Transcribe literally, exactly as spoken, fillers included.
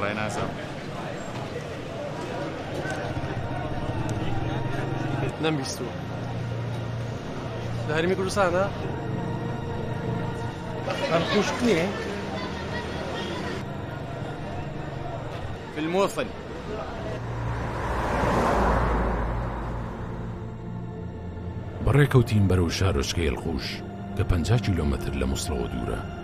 بەڵای نازە نەمبیستوە لە هەرمی کوردستانە هەر خوشک نییە في الموصل بەڕێکەوتین بەرەو شارۆچکەی ئەلخوش کە پەنجا کیلۆمەتر لە مووسڵەوە دوورە.